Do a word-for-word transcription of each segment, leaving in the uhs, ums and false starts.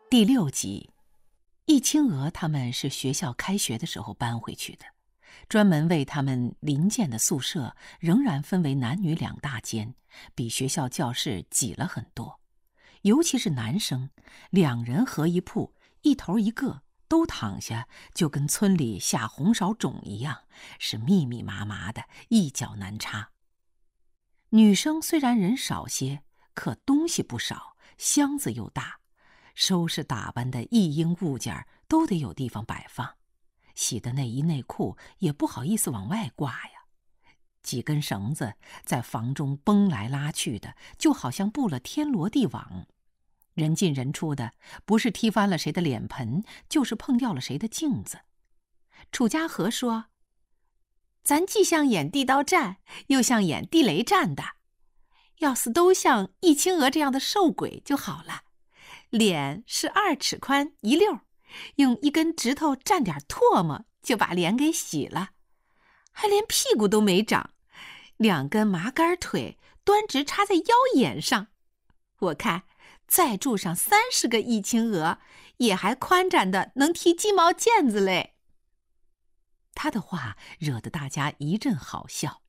第六集，易清娥他们是学校开学的时候搬回去的，专门为他们邻建的宿舍仍然分为男女两大间，比学校教室挤了很多。尤其是男生，两人合一铺，一头一个，都躺下，就跟村里下红苕种一样，是密密麻麻的，一脚难插。女生虽然人少些，可东西不少，箱子又大，收拾打扮的一应物件都得有地方摆放，洗的内衣内裤也不好意思往外挂呀。几根绳子在房中绷来拉去的，就好像布了天罗地网，人进人出的，不是踢翻了谁的脸盆，就是碰掉了谁的镜子。楚家和说，咱既像演地道战，又像演地雷战的，要是都像易清娥这样的瘦鬼就好了。脸是二尺宽一溜，用一根指头蘸点唾沫就把脸给洗了，还连屁股都没长，两根麻杆腿端直插在腰眼上。我看再住上三十个易清娥，也还宽展的能踢鸡毛毽子嘞。他的话惹得大家一阵好笑。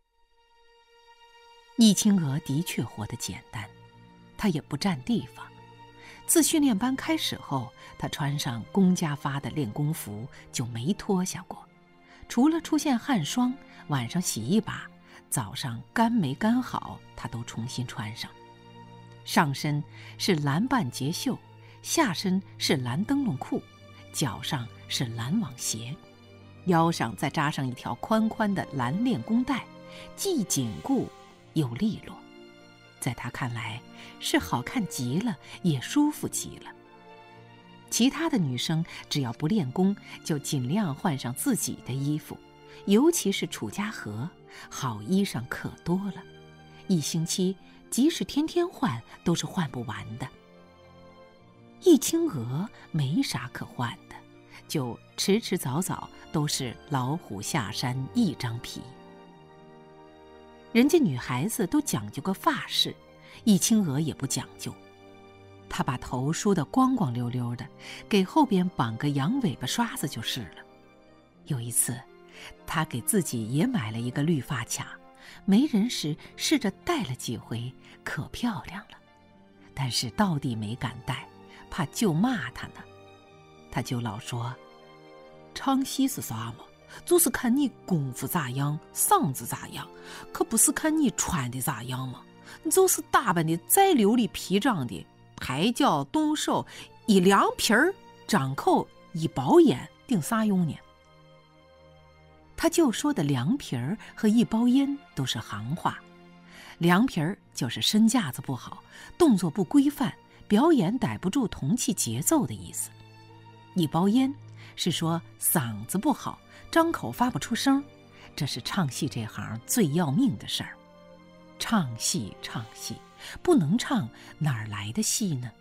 易清娥的确活得简单，她也不占地方。自训练班开始后，她穿上公家发的练功服就没脱下过，除了出现汗霜，晚上洗一把，早上干没干好，她都重新穿上。上身是蓝半截袖，下身是蓝灯笼裤，脚上是蓝网鞋，腰上再扎上一条宽宽的蓝练功带，既紧固又利落。在他看来是好看极了，也舒服极了。其他的女生只要不练功，就尽量换上自己的衣服，尤其是楚家和，好衣裳可多了，一星期即使天天换都是换不完的。易清娥没啥可换的，就迟迟早早都是老虎下山一张皮。人家女孩子都讲究个发饰，易清娥也不讲究。她把头梳得光光溜溜的，给后边绑个羊尾巴刷子就是了。有一次，她给自己也买了一个绿发卡，没人时试着戴了几回，可漂亮了。但是到底没敢戴，怕舅骂她呢。她就老说，唱戏是啥嘛？就是看你功夫咋样，嗓子咋样，可不是看你穿的咋样嘛。就是打扮的再流里皮张的，抬脚动手一凉皮儿，张口一包烟，顶啥用呢？他就说的凉皮儿和一包烟都是行话。凉皮儿就是身架子不好，动作不规范，表演逮不住同气节奏的意思。一包烟是说嗓子不好，张口发不出声，这是唱戏这行最要命的事儿。唱戏唱戏，不能唱哪儿来的戏呢？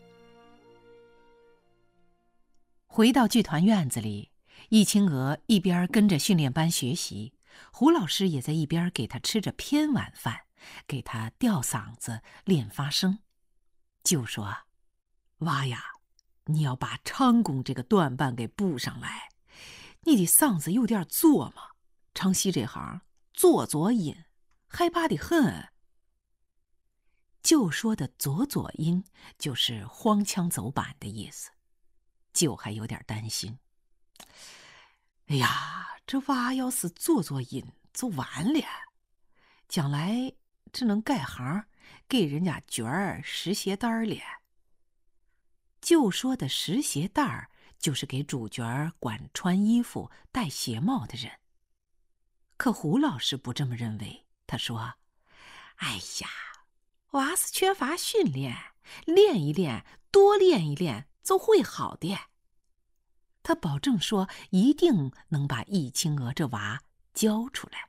回到剧团院子里，易清娥一边跟着训练班学习，胡老师也在一边给她吃着偏晚饭，给她吊嗓子练发声。就说，娃呀，你要把唱功这个短板给补上来，你的嗓子有点作嘛，唱戏这行做作音害怕的很。就说的左左音就是荒腔走板的意思，就还有点担心。哎呀，这娃要是做作音就完了，将来只能改行给人家角儿拾鞋带儿了。就说的拾鞋带儿就是给主角管穿衣服戴鞋帽的人。可胡老师不这么认为，他说，哎呀，娃是缺乏训练，练一练，多练一练就会好的。他保证说一定能把易清娥这娃教出来。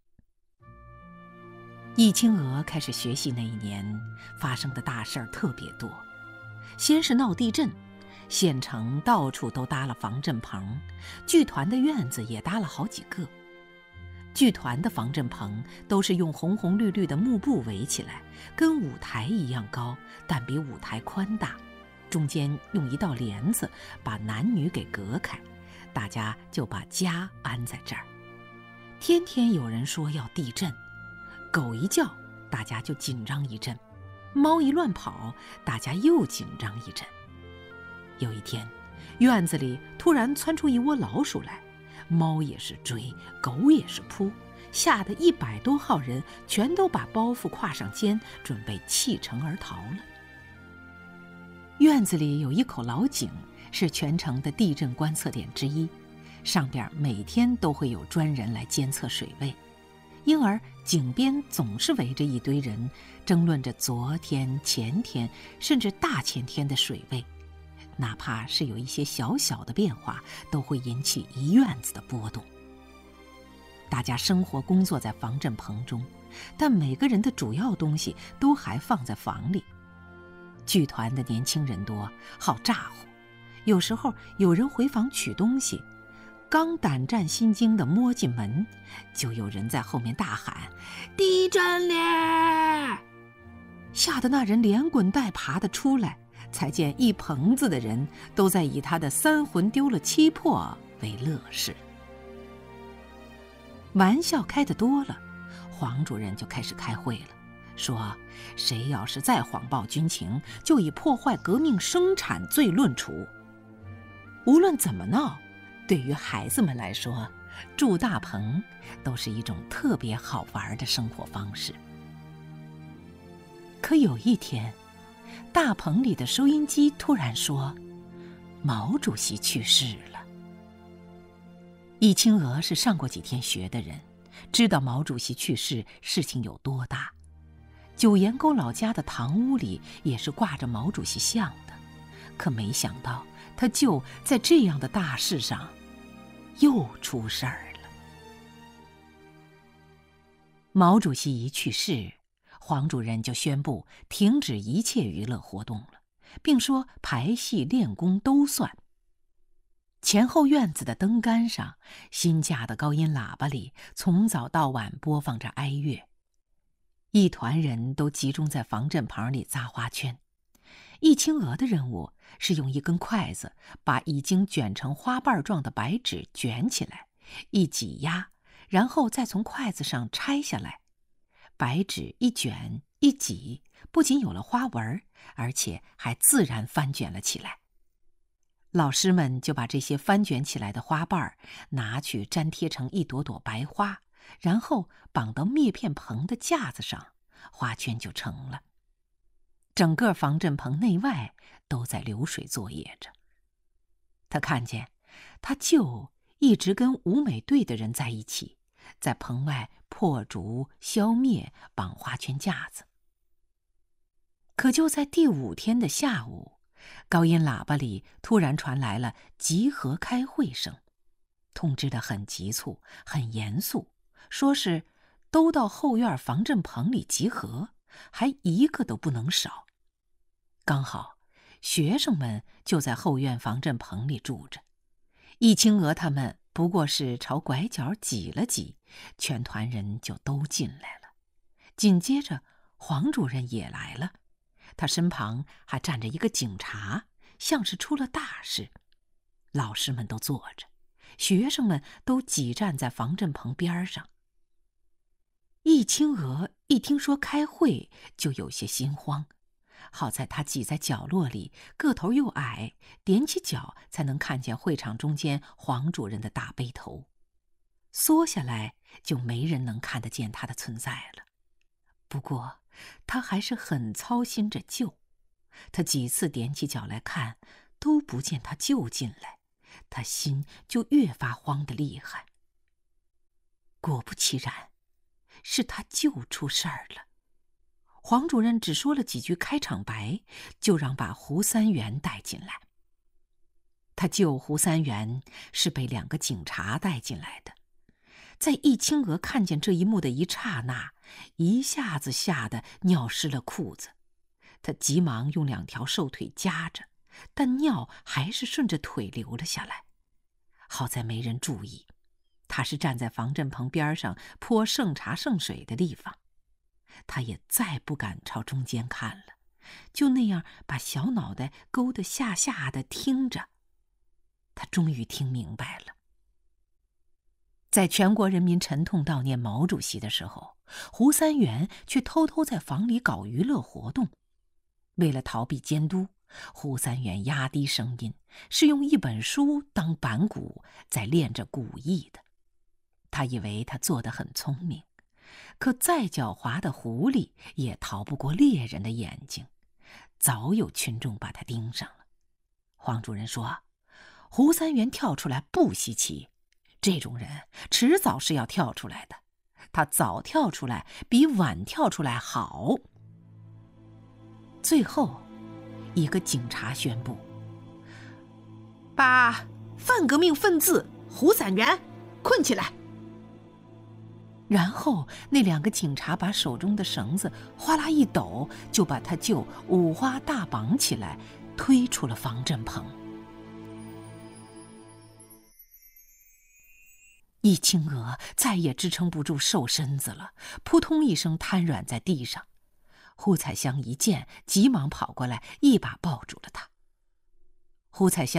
易清娥开始学戏那一年，发生的大事儿特别多。先是闹地震，县城到处都搭了防震棚，剧团的院子也搭了好几个。剧团的防震棚都是用红红绿绿的幕布围起来，跟舞台一样高，但比舞台宽大。 中间用一道帘子把男女给隔开，大家就把家安在这儿。天天有人说要地震，狗一叫，大家就紧张一阵；猫一乱跑，大家又紧张一阵。有一天，院子里突然窜出一窝老鼠来，猫也是追，狗也是扑，吓得一百多号人全都把包袱挎上肩，准备弃城而逃了。院子里有一口老井，是全城的地震观测点之一，上边每天都会有专人来监测水位，因而井边总是围着一堆人，争论着昨天、前天甚至大前天的水位，哪怕是有一些小小的变化，都会引起一院子的波动。大家生活工作在防震棚中，但每个人的主要东西都还放在房里。剧团的年轻人多，好咋呼，有时候有人回房取东西，刚胆战心惊地摸进门，就有人在后面大喊：“地震咧！”吓得那人连滚带爬地出来，才见一棚子的人都在以他的三魂丢了七魄为乐事。玩笑开得多了，黄主任就开始开会了，说谁要是再谎报军情，就以破坏革命生产罪论处。无论怎么闹，对于孩子们来说，住大棚都是一种特别好玩的生活方式。可有一天，大棚里的收音机突然说，毛主席去世了。易清娥是上过几天学的人，知道毛主席去世事情有多大。九岩沟老家的堂屋里也是挂着毛主席像的，可没想到他就在这样的大事上又出事儿了。毛主席一去世，黄主任就宣布停止一切娱乐活动了，并说排戏练功都算。前后院子的灯杆上，新架的高音喇叭里从早到晚播放着哀乐。一团人都集中在防震棚里扎花圈。易清娥的任务是用一根筷子把已经卷成花瓣状的白纸卷起来，一挤压，然后再从筷子上拆下来。白纸一卷一挤，不仅有了花纹，而且还自然翻卷了起来。老师们就把这些翻卷起来的花瓣拿去粘贴成一朵朵白花，然后绑到篾片棚的架子上，花圈就成了。整个防震棚内外都在流水作业着。他看见他舅一直跟舞美队的人在一起，在棚外破竹、消灭、绑花圈架子。可就在第五天的下午，高音喇叭里突然传来了集合开会声，通知得很急促，很严肃，说是都到后院防震棚里集合，还一个都不能少。刚好学生们就在后院防震棚里住着，易清娥他们不过是朝拐角挤了挤，全团人就都进来了。紧接着黄主任也来了，他身旁还站着一个警察，像是出了大事。老师们都坐着，学生们都挤站在防震棚边上。易清娥一听说开会，就有些心慌。好在他挤在角落里，个头又矮，踮起脚才能看见会场中间黄主任的大背头。缩下来，就没人能看得见他的存在了。不过他还是很操心着舅，他几次踮起脚来看，都不见他舅进来，他心就越发慌得厉害。果不其然，是他舅出事儿了。黄主任只说了几句开场白，就让把胡三元带进来。他舅胡三元是被两个警察带进来的。在易清娥看见这一幕的一刹那，一下子吓得尿湿了裤子。他急忙用两条瘦腿夹着，但尿还是顺着腿流了下来。好在没人注意，他是站在防震棚边上泼剩茶剩水的地方。他也再不敢朝中间看了， 就那样把小脑袋勾得下下的听着。他终于听明白了。在全国人民沉痛悼念毛主席的时候，胡三元却偷偷在房里搞娱乐活动。为了逃避监督，胡三元压低声音，是用一本书当板鼓，在练着古艺的。他以为他做得很聪明，可再狡猾的狐狸也逃不过猎人的眼睛。早有群众把他盯上了。黄主任说，胡三元跳出来不稀奇，这种人迟早是要跳出来的，他早跳出来比晚跳出来好。最后一个警察宣布，把反革命分子胡三元困起来。然后那两个警察把手中的绳子哗啦一抖，就把他就五花大绑起来，推出了防震棚。易清娥再也支撑不住瘦身子了，扑通一声瘫软在地上。胡彩香一见，急忙跑过来，一把抱住了她。胡彩香